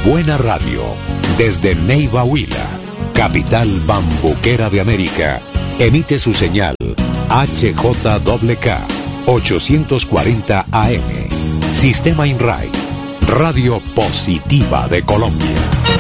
Buena Radio, desde Neiva, Huila, capital bambuquera de América, emite su señal HJKK 840 AM. Sistema INRAI, Radio Positiva de Colombia.